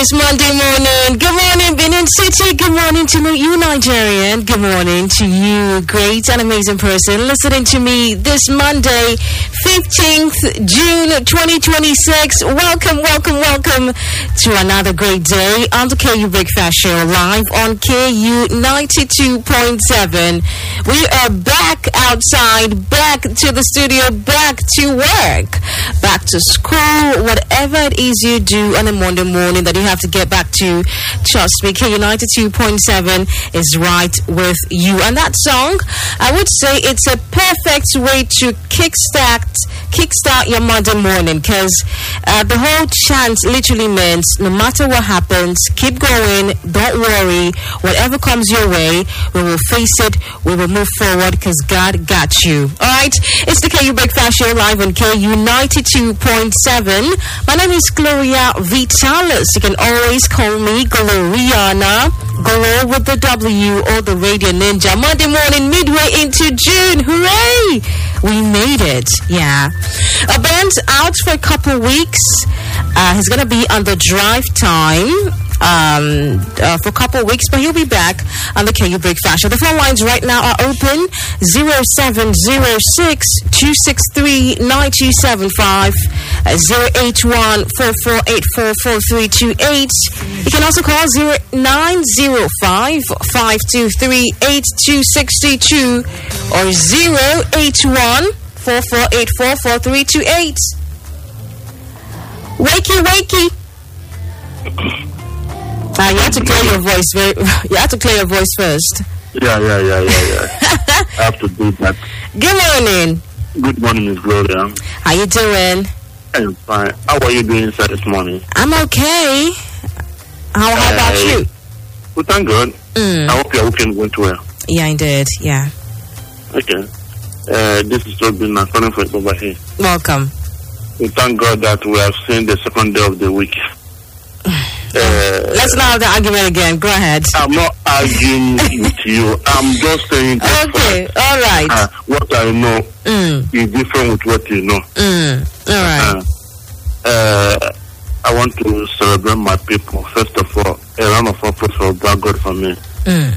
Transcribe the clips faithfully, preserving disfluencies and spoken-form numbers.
this Monday morning. Good morning, Benin City. Good morning to you, Nigerian. Good morning to you, great and amazing person listening to me this Monday, fifteenth June twenty twenty-six. Welcome, welcome, welcome to another great day on the K U Breakfast Show, live on K U ninety-two point seven. We are back outside, back to the studio, back to work, back to school, whatever it is you do on a Monday morning that you have to get back to. Trust me, K U ninety-two point seven is right with you. And that song, I would say it's a perfect way to kickstart kickstart your Monday morning, because uh, the whole chant literally means no matter what happens, keep going, don't worry, whatever comes your way, we will face it, we will move forward, because God got you. Alright, it's the K U Breakfast Show live on K U ninety-two point seven. My name is Gloria Vitalis. You can always call me Gloriana, Glow with the W or the Radio Ninja. Monday morning, midway into June. Hooray! We made it. Yeah. A band's out for a couple weeks. Uh, he's going to be on the drive time um, uh, for a couple of weeks, but he'll be back on the K U Breakfast Show. The phone lines right now are open: zero seven zero six, two six three, nine two seven five, zero eight one, four four eight four, four three two eight. You can also call zero nine zero five, five two three, eight two six two or zero eight one, four four eight four, four three two eight. Wakey, wakey. Uh, you have to clear your voice. Very, you have to clear your voice first. Yeah, yeah, yeah, yeah, yeah. I have to do that. Good morning. Good morning, Miss Gloria. How you doing? I'm fine. How are you doing, sir, this morning? I'm okay. How, how uh, about you? Well, thank God. Mm. I hope your weekend went well. Yeah, I did. Yeah. Okay. Uh, this is Robin. I'm calling from over here. Welcome. We thank God that we have seen the second day of the week. Uh, Let's not have the argument again. Go ahead. I'm not arguing with you. I'm just saying. Okay. For, all right. Uh, what I know mm. is different with what you know. Mm. All right. Uh, uh, I want to celebrate my people. First of all, a round of applause for God, God for me. Mm.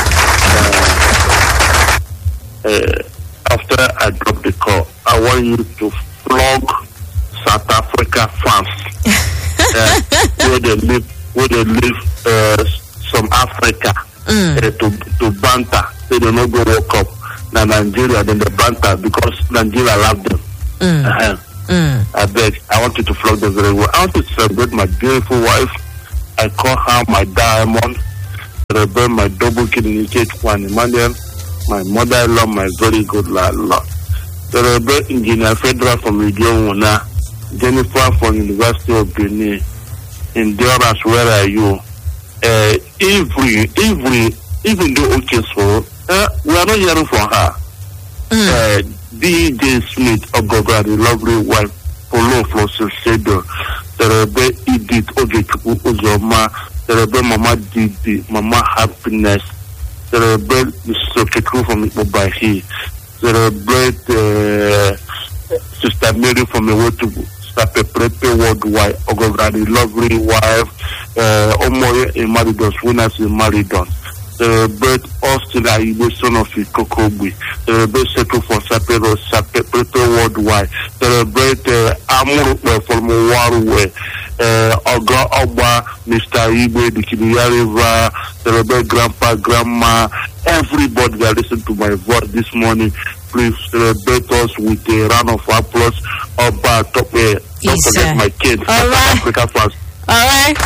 Uh, uh, after I drop the call, I want you to flog South Africa fans. Uh, where they live, where they live, uh, some Africa, mm. uh, to to banter. They don't know go World Cup. Now Nigeria, then they banter because Nigeria love them. Mm. Uh-huh. Mm. I beg, I want you to flog them very well. I want to celebrate my beautiful wife. I call her my diamond. Celebrate my double kidney cake one Emmanuel. My mother-in-law, my very good lord. Celebrate Engineer Federal from Region One. Jennifer from University of Benin. Endurance, where are you? Uh, every, every, even though okay, so uh, we are not hearing from her. Mm. Uh, D J Smith, Ogoga, the lovely wife, Polo Flossil Shadow, Celebrate Edith Ogechuku Uzoma, Celebrate Mama Didi, Mama Happiness, Celebrate Mister Keku from Ipobahi, Celebrate uh, Sister Mary from Iwotubu. Pepe worldwide, Ogoga, the lovely wife, uh, Omoye in Maridon, winners in Maridon. Celebrate Austin, the son of Ikokobi. Celebrate Settle for Sapero, Pepe worldwide. Celebrate uh, Amur from Waruwe, uh, Oga Oba, Mister Ibe, the Kibiya River. Celebrate Grandpa, Grandma, everybody that listen to my voice this morning. Please celebrate us with a round of applause. Oba, top air. Don't yes, forget sir. my kids. All right. Africa first. All right.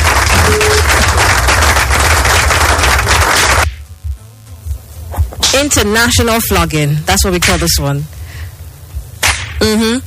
International flogging. That's what we call this one. Mm-hmm.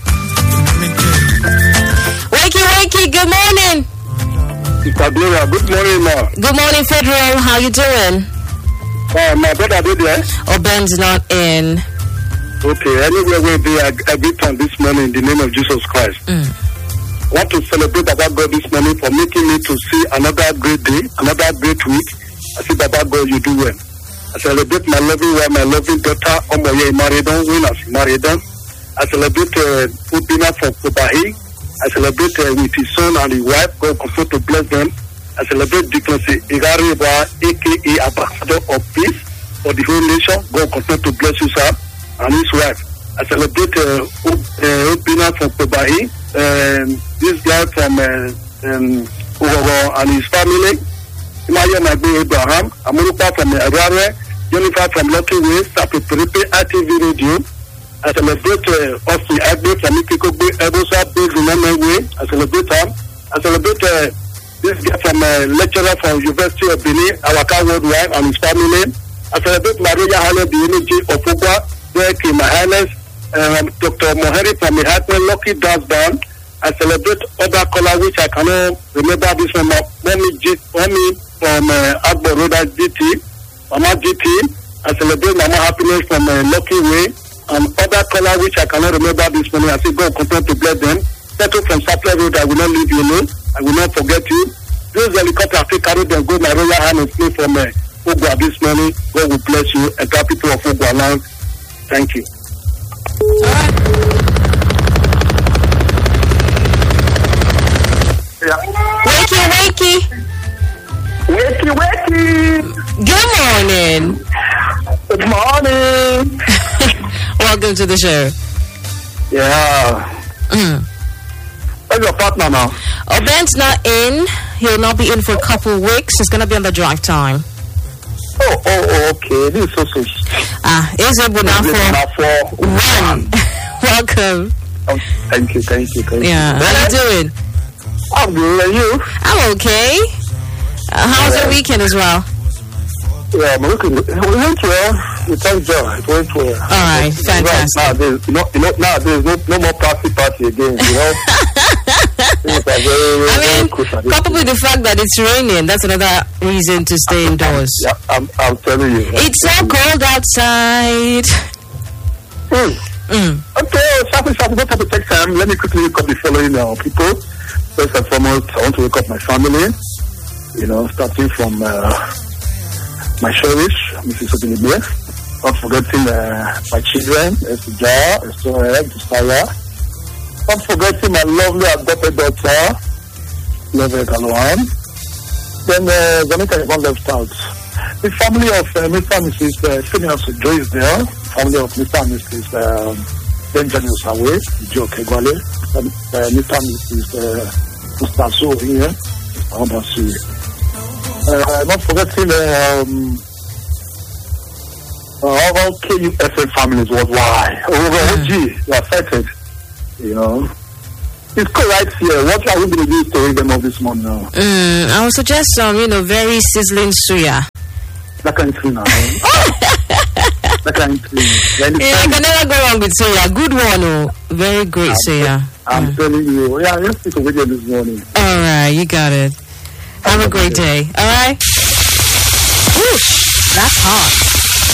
Wakey, wakey. Good morning. Good morning, ma. Good morning, Federal. How you doing? Uh, my brother did there. Oh, Ben's not in. Okay, anyway, we'll be a, a good time this morning in the name of Jesus Christ. Mm. I want to celebrate Baba God this morning for making me to see another great day, another great week. I say, Baba God, you do well. I celebrate my loving wife, my loving daughter, Omoye Maridon, winners Maridon. I celebrate uh, Ubina from Kubahi. I celebrate uh, with his son and his wife. God continue to bless them. I celebrate Deacon Igariba, a k a. Ambassador of Peace for the whole nation. God continue to bless you, sir, and his wife. I celebrate uh, Obina from Kobahi, um, this guy from uh, um, Ugogo and his family. Imaya Nabi Abraham, Amurupa from Arare, Jennifer from Lucky Way, Sapi Peripe, I T V Radio. I celebrate uh, Austin Agbe from Ikikobe, Ebosa, Big Way. I celebrate him. I celebrate uh, this guy from uh, lecturer from University of Benin, Awaka Worldwide, and his family. I celebrate Maria Hale, the energy of Ogwa, where came my highness, um, Doctor Moheri from the Hatman, Lucky Dance Band. I celebrate other color which I cannot remember this one. Mommy G, Mommy from uh, Agbo Roda G T, Mama G T. I celebrate Mama Happiness from uh, Lucky Way, and other color which I cannot remember this morning. I say God continue to bless them. Settle from Sapler Road, I will not leave you alone. I will not forget you. Those helicopters I carry them, go my royal hand and play from uh, Ogwa this morning. God will bless you and tell people of Ogwa land. Thank you. Yeah. Wakey, wakey. Wakey, wakey. Good morning. Good morning. Welcome to the show. Yeah. Mm. Where's your partner now? Oh, Ben's not in. He'll not be in for a couple of weeks. He's going to be on the drive time. Oh, oh, oh, okay. This is so sweet. Ah, is it for one? Welcome. Oh, thank you, thank you, thank yeah. you. How you doing? I'm good. And you? I'm okay. Uh, how's yeah. your weekend as well? Yeah, my weekend it went well. We thank God. It went well. All right, fantastic. Nowadays, you know, you know, nowadays, no, no more party, party again. You know. Very, I mean, cool coupled with the fact that it's raining, that's another reason to stay indoors. Yeah, I'm, I'm telling you. It's so cold outside. Mm. Mm. Okay, Shafi, Shafi, don't have to take time. Let me quickly wake up the following uh, people. First and foremost, I want to wake up my family. You know, starting from uh, my cherish, Missus Obilibie. Not forgetting uh, my children, Esija, Estoya, Gustaya. Not forgetting my lovely adopted daughter, Love Galwan. Then uh, Zanika Yvonne left out. The family of uh, Mister and Missus Uh, Phineas Joyce there. Family of Mister and Missus Um, Benjamin Osawe, Joe Kegwale. Um, uh, Mister and Missus Uh, Mustaso here, Mister Uh, not forgetting um, uh, all K U F M families worldwide. Over O G, you are excited. You know, it's cool right here. What are we going to do to read them off this morning now? Mm, I would suggest some, you know, very sizzling suya. That kind of thing now. That kind of thing. Yeah, I can never go wrong with suya. Good one, oh. Very great I'm, suya. I'm yeah. telling you. Yeah, let's speak with you this morning. All right, you got it. Have a great day. All right? Woo, that's hot.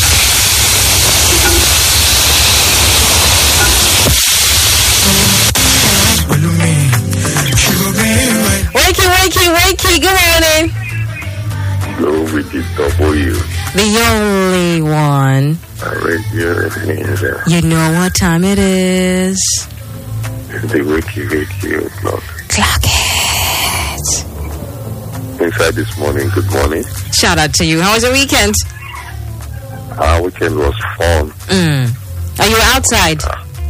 Wakey, wakey, wakey. Good morning. Hello, with the W. The only one. Radio. You know what time it is. The wakey, wakey o'clock. Clock it. Inside this morning, good morning. Shout out to you. How was your weekend? Our weekend was fun. Mm. Are you outside?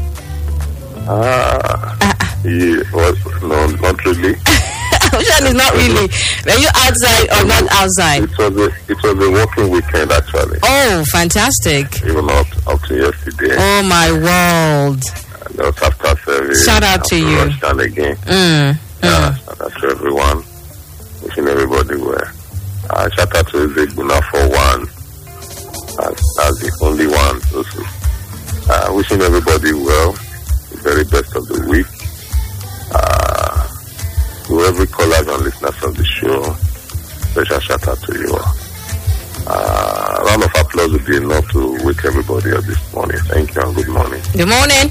Ah, uh, yeah, was no, not really. Ocean is not really. Are you outside or not outside? It was a it was a working weekend actually. Oh, fantastic! Even up up to yesterday. Oh my world! And that was after service. Shout out to you. And again. Mm. Yeah, shout out to everyone. Wishing everybody well. Uh, shout out to Zegbuna for one. As, as the only one. Also. Uh, wishing everybody well. The very best of the week. Uh, to every caller and listeners of the show, special shout out to you all. Uh, round of applause would be enough to wake everybody up this morning. Thank you and good morning. Good morning.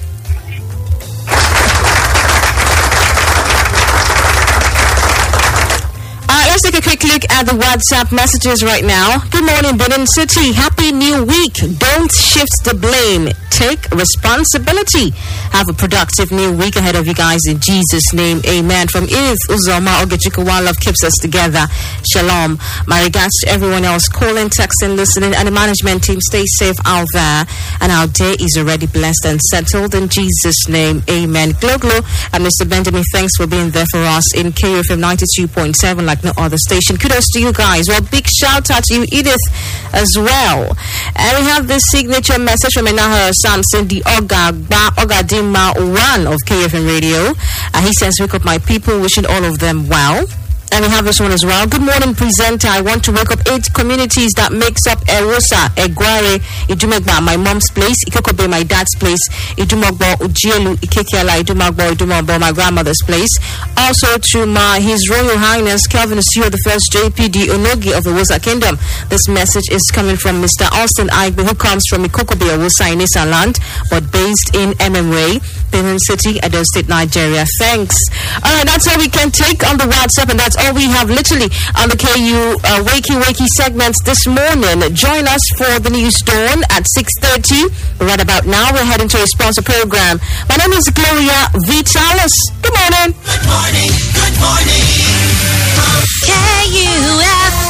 Uh, let's take a quick look at the WhatsApp messages right now. Good morning, Benin City. Happy New Week. Don't shift the blame. Take responsibility. Have a productive new week ahead of you guys in Jesus' name. Amen. From Edith Uzoma Ogechukwu, love keeps us together. Shalom. My regards to everyone else calling, texting, listening, and the management team. Stay safe out there. And our day is already blessed and settled in Jesus' name. Amen. Glow, glow. And Mister Benjamin, thanks for being there for us in K U F M ninety-two point seven like no other station. Kudos to you guys. Well, big shout out to you, Edith, as well. And we have this signature message from Enaha Samson, the Ogagba Ogadima one of K F M Radio. Uh, he says, wake up my people, wishing all of them well. And we have this one as well. Good morning, presenter. I want to wake up eight communities that makes up Erosa, Egware, Idumagba, my mom's place, Ikokobe, my dad's place, Idumagbo, Ujielu, Ikekiala, Idumagbo, Idumagbo, my grandmother's place. Also to my His Royal Highness Calvin Sio, the first J P D Onogi of Ewosa Kingdom. This message is coming from Mister Austin Aigbe, who comes from Ikokobe, Ewosa in Isa land, but based in M M A, Benin City, Edo State, Nigeria. Thanks. All right, that's all we can take on the WhatsApp, and that's all we have literally on the K U uh, Wakey Wakey segments this morning. Join us for the news dawn at six thirty. Right about now, we're heading to a sponsor program. My name is Gloria Vitalis. Good morning. Good morning. Good morning. K U F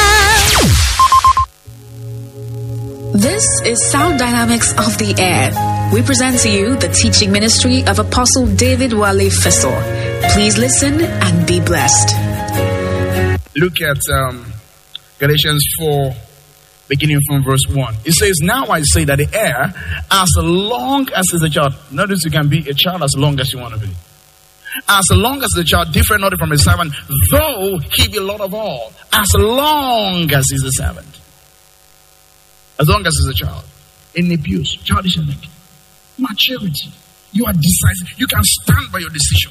M. This is Sound Dynamics of the Air. We present to you the teaching ministry of Apostle David Wale Fessor. Please listen and be blessed. Look at um, Galatians four, beginning from verse one. It says, now I say that the heir, as long as is a child, notice you can be a child as long as you want to be. As long as the child, different not from a servant, though he be Lord of all, as long as he's a servant. As long as he's a child. In abuse, childish and naked. Maturity. You are decisive. You can stand by your decision.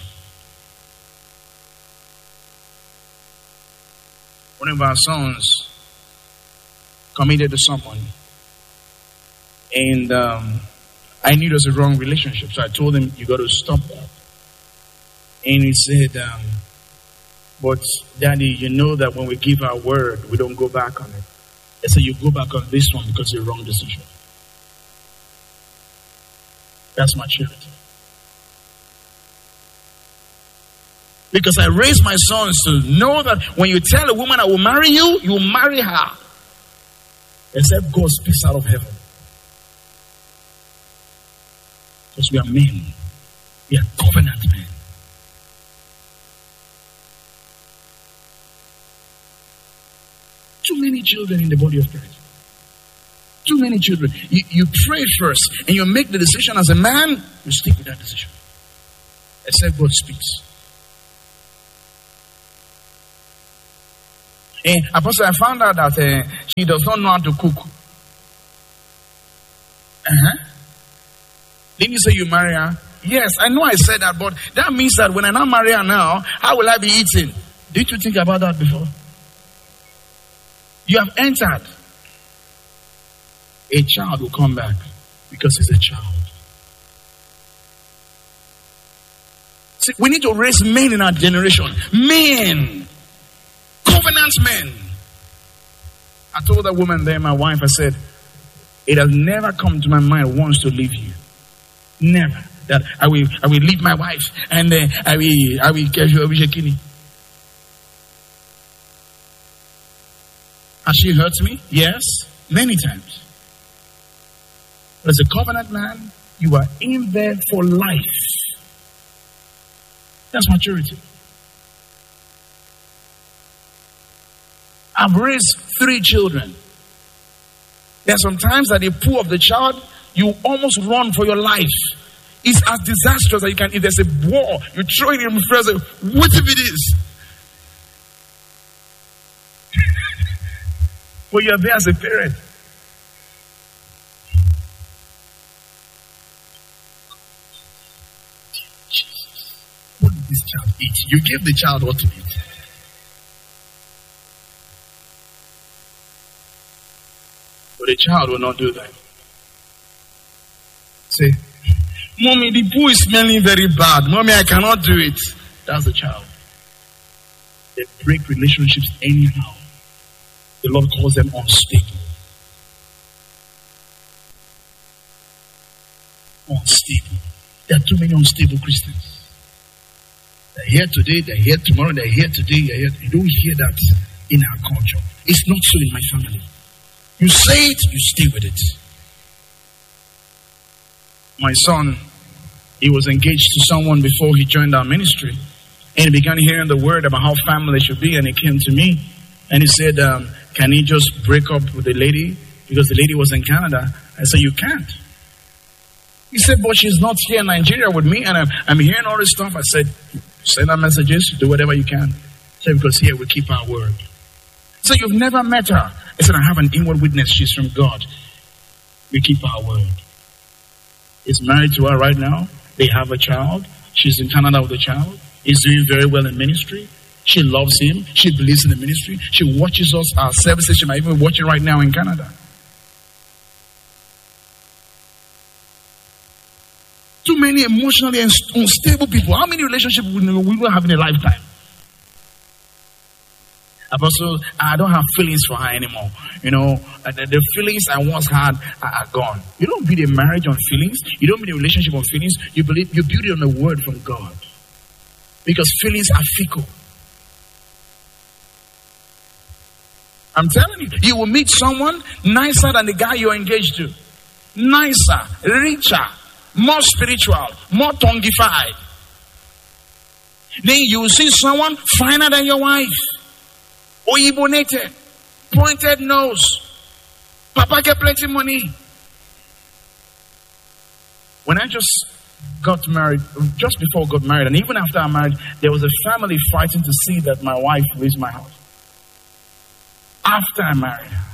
One of our sons committed to someone, and um, I knew it was a wrong relationship, so I told him, you got to stop that. And he said, um, but Daddy, you know that when we give our word, we don't go back on it. I said, you go back on this one because it's a wrong decision. That's maturity. Because I raised my sons to know that when you tell a woman I will marry you, you will marry her. Except God speaks out of heaven. Because we are men. We are covenant men. Too many children in the body of Christ. Too many children. You, you pray first and you make the decision as a man, you stick with that decision. Except God speaks. And Apostle, I found out that uh, she does not know how to cook. Uh-huh. Didn't you say you marry her? Yes, I know I said that, but that means that when I now marry her now, how will I be eating? Did you think about that before? You have entered. A child will come back because he's a child. See, we need to raise men in our generation. Men. Covenant men. I told that woman there, my wife, I said, it has never come to my mind once to leave you. Never. That I will I will leave my wife and uh, I will I will get you a bishekini. Has she hurt me? Yes, many times. But as a covenant man, you are in there for life. That's maturity. I've raised three children. There are some times at the pool of the child, you almost run for your life. It's as disastrous as you can. If there's a war, you throw it in first. What if it is? Well, you're there as a parent. Jesus. What did this child eat? You gave the child what to eat. But the child will not do that. Say, Mommy, the poo is smelling very bad. Mommy, I cannot do it. That's the child. They break relationships anyhow. The Lord calls them unstable. Unstable. There are too many unstable Christians. They're here today, they're here tomorrow, they're here today, they're here. You don't hear that in our culture. It's not so in my family. You say it, you stay with it. My son, he was engaged to someone before he joined our ministry. And he began hearing the word about how family should be. And he came to me and he said, um, can he just break up with the lady? Because the lady was in Canada. I said, you can't. He said, but she's not here in Nigeria with me. And I'm, I'm hearing all this stuff. I said, send her messages, do whatever you can. I said, because here we keep our word. So you've never met her. I said, I have an inward witness. She's from God. We keep our word. He's married to her right now. They have a child. She's in Canada with a child. He's doing very well in ministry. She loves him. She believes in the ministry. She watches us, our services. She might even watch it right now in Canada. Too many emotionally unstable people. How many relationships we will have in a lifetime? Apostle, I don't have feelings for her anymore. You know, the, the feelings I once had are, are gone. You don't build a marriage on feelings. You don't build a relationship on feelings. You believe you build it on a word from God. Because feelings are fickle. I'm telling you, you will meet someone nicer than the guy you're engaged to. Nicer, richer, more spiritual, more tonguified. Then you will see someone finer than your wife. Oyibonated, pointed nose. Papa get plenty money. When I just got married, just before I got married, and even after I married, there was a family fighting to see that my wife leaves my house. After I married her.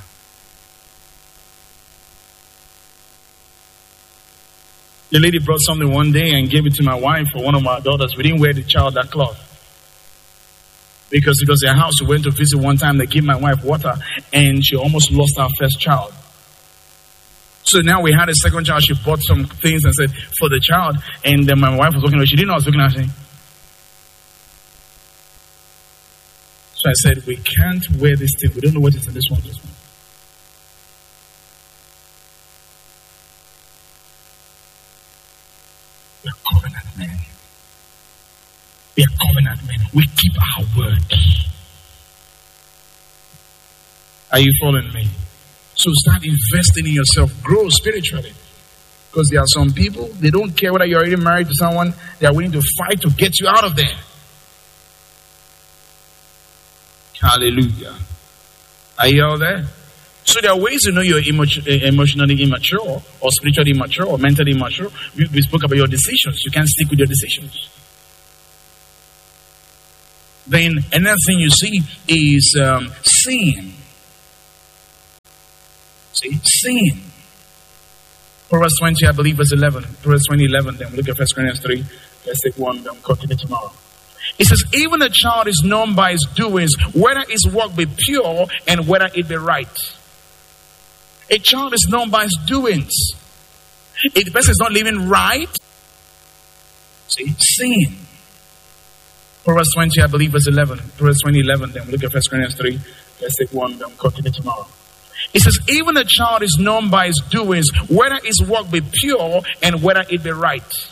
The lady brought something one day and gave it to my wife for one of my daughters. We didn't wear the child that cloth. Because it was their house. We went to visit one time. They gave my wife water and she almost lost our first child. So now we had a second child. She bought some things and said, for the child. And then my wife was looking at her. She didn't know I was looking at her. So I said, we can't wear this thing. We don't know what is in this one. This one. We are covenant men. We are covenant men. We keep our word. Are you following me? So start investing in yourself. Grow spiritually. Because there are some people, they don't care whether you're already married to someone. They are willing to fight to get you out of there. Hallelujah. Are you all there? So there are ways to know you're emo- emotionally immature or spiritually immature or mentally immature. We, we spoke about your decisions. You can't stick with your decisions. Then another thing you see is um, sin. See, sin. Proverbs twenty, I believe, verse eleven. Proverbs twenty, eleven. Then we look at First Corinthians three. Let's take one. Then we'll continue tomorrow. It says, even a child is known by his doings, whether his work be pure and whether it be right. A child is known by his doings. If the person is not living right, see, sin. Proverbs twenty, I believe, verse eleven. Proverbs twenty, eleven. Then we look at First Corinthians three. Let's take one. Then we'll continue tomorrow. It says, even a child is known by his doings, whether his work be pure and whether it be right.